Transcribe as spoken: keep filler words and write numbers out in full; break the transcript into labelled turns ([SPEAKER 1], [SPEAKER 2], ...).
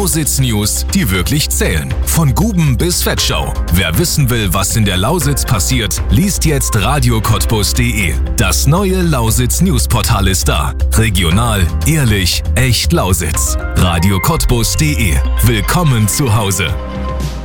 [SPEAKER 1] Lausitz-News, die wirklich zählen. Von Guben bis Vetschau. Wer wissen will, was in der Lausitz passiert, liest jetzt radio cottbus punkt de. Das neue Lausitz-News-Portal ist da. Regional, ehrlich, echt Lausitz. radio cottbus punkt de. Willkommen zu Hause.